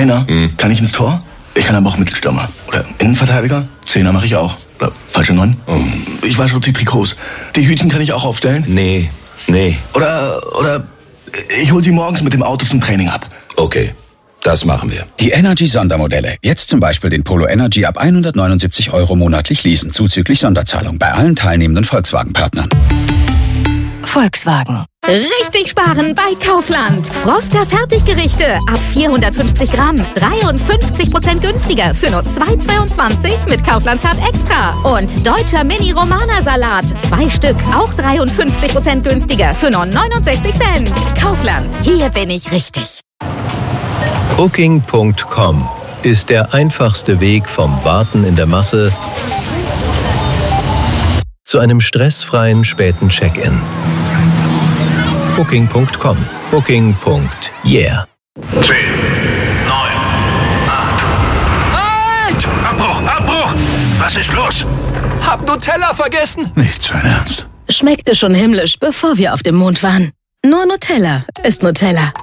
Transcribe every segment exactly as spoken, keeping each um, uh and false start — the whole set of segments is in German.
Trainer? Mhm. Kann ich ins Tor? Ich kann aber auch Mittelstürmer. Oder Innenverteidiger? Zehner mache ich auch. Oder falsche Neun? Mhm. Ich wasche die Trikots. Die Hütchen kann ich auch aufstellen? Nee, nee. Oder, oder ich hol sie morgens mit dem Auto zum Training ab. Okay, das machen wir. Die Energy-Sondermodelle. Jetzt zum Beispiel den Polo Energy ab hundertneunundsiebzig Euro monatlich leasen, zuzüglich Sonderzahlung bei allen teilnehmenden Volkswagen-Partnern. Volkswagen. Richtig sparen bei Kaufland. Froster Fertiggerichte ab vierhundertfünfzig Gramm. dreiundfünfzig Prozent günstiger für nur zwei Euro zweiundzwanzig mit Kaufland Card Extra. Und deutscher Mini-Romana-Salat. Zwei Stück, auch dreiundfünfzig Prozent günstiger für nur neunundsechzig Cent. Kaufland. Hier bin ich richtig. Booking Punkt com ist der einfachste Weg vom Warten in der Masse zu einem stressfreien späten Check-in. Booking Punkt com. Booking. Yeah. zehn, neun, acht. Halt! Abbruch, Abbruch! Was ist los? Hab Nutella vergessen. Nicht sein Ernst. Schmeckte schon himmlisch, bevor wir auf dem Mond waren. Nur Nutella ist Nutella.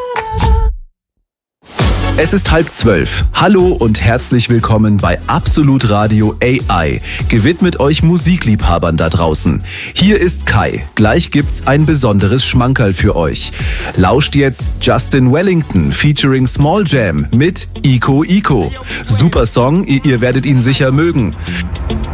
Es ist halb zwölf. Hallo und herzlich willkommen bei Absolut Radio A I, gewidmet euch Musikliebhabern da draußen. Hier ist Kai. Gleich gibt's ein besonderes Schmankerl für euch. Lauscht jetzt Justin Wellington featuring Small Jam mit Ico Ico. Super Song, ihr werdet ihn sicher mögen.